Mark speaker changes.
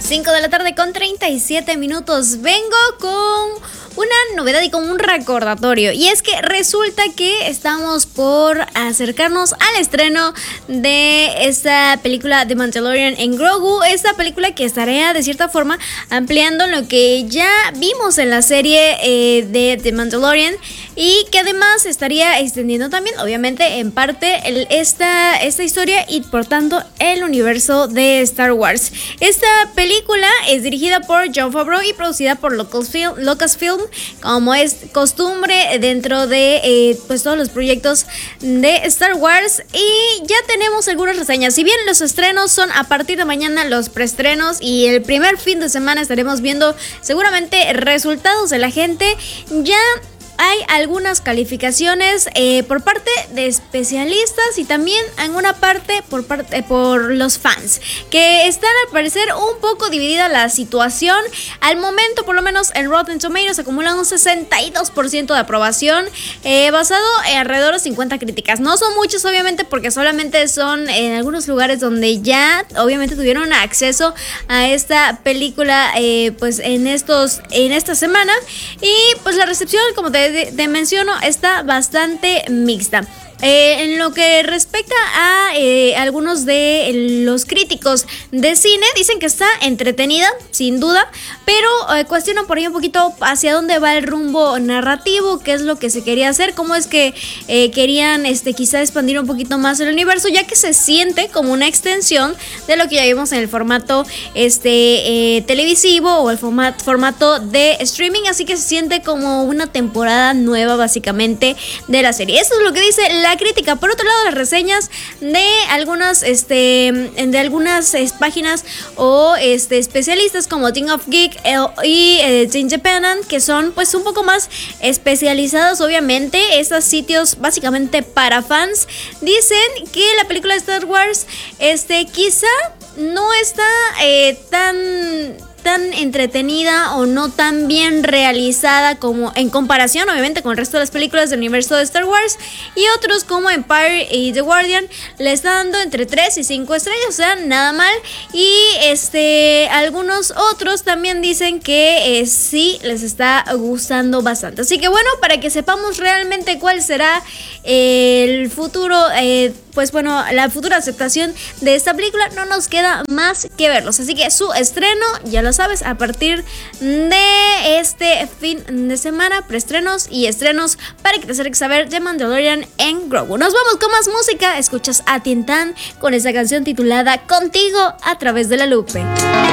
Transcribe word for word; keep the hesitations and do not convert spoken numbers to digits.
Speaker 1: cinco de la tarde con treinta y siete minutos. Vengo con una novedad y con un recordatorio. Y es que resulta que estamos por acercarnos al estreno de esta película The Mandalorian en Grogu. Esta película que estará de cierta forma ampliando lo que ya vimos en la serie eh, de The Mandalorian. Y que además estaría extendiendo también, obviamente, en parte el, esta, esta historia y por tanto el universo de Star Wars. Esta película es dirigida por Jon Favreau y producida por Lucasfilm, Lucasfilm como es costumbre dentro de eh, pues todos los proyectos de Star Wars. Y ya tenemos algunas reseñas. Si bien los estrenos son a partir de mañana, los preestrenos y el primer fin de semana estaremos viendo seguramente resultados de la gente. Ya hay algunas calificaciones eh, por parte de especialistas y también en una parte por parte por los fans, que están al parecer un poco dividida la situación. Al momento, por lo menos en Rotten Tomatoes acumulan un sesenta y dos por ciento de aprobación, eh, basado en alrededor de cincuenta críticas. No son muchos, obviamente, porque solamente son en algunos lugares donde ya obviamente tuvieron acceso a esta película eh, pues en estos en esta semana. Y pues la recepción, como te Te, te menciono, está bastante mixta. Eh, en lo que respecta a eh, algunos de los críticos de cine, dicen que está entretenida, sin duda, pero eh, cuestionan por ahí un poquito hacia dónde va el rumbo narrativo, qué es lo que se quería hacer, cómo es que eh, querían este, quizá expandir un poquito más el universo, ya que se siente como una extensión de lo que ya vimos en el formato este, eh, televisivo o el format, formato de streaming, así que se siente como una temporada nueva básicamente de la serie. Eso es lo que dice la crítica. Por otro lado, las reseñas de algunas este de algunas eh, páginas o este especialistas como Teen of Geek eh, y eh, The Independent, que son pues un poco más especializados, obviamente, estos sitios básicamente para fans, dicen que la película de Star Wars este quizá no está eh, tan tan entretenida o no tan bien realizada como en comparación obviamente con el resto de las películas del universo de Star Wars, y otros como Empire y The Guardian le están dando entre tres y cinco estrellas, o sea, nada mal. Y este algunos otros también dicen que eh, sí les está gustando bastante, así que bueno, para que sepamos realmente cuál será eh, el futuro eh, pues bueno, la futura aceptación de esta película, no nos queda más que verlos. Así que su estreno, ya lo sabes, a partir de este fin de semana, preestrenos y estrenos para que te acerques a ver The Mandalorian en Grogu. Nos vamos con más música. Escuchas a Tintán con esa canción titulada Contigo a través de la Lupe.